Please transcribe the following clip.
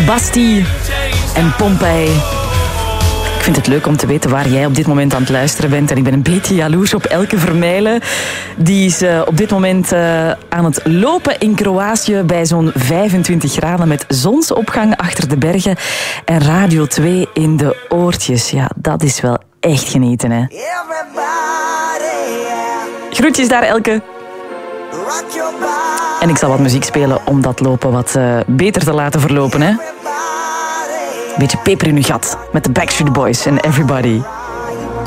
Bastille en Pompeii. Ik vind het leuk om te weten waar jij op dit moment aan het luisteren bent. En ik ben een beetje jaloers op Elke Vermeilen. Die is op dit moment aan het lopen in Kroatië bij zo'n 25 graden met zonsopgang achter de bergen en Radio 2 in de oortjes. Ja, dat is wel echt genieten, hè. Groetjes daar, Elke. En ik zal wat muziek spelen om dat lopen wat beter te laten verlopen, hè. Beetje peper in uw gat met de Backstreet Boys en Everybody.